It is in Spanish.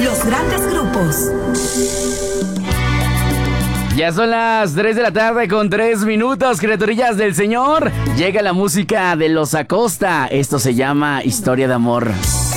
Los grandes grupos. Ya son las 3 de la tarde con 3 minutos, criaturillas del Señor. Llega la música de Los Acosta. Esto se llama Historia de Amor.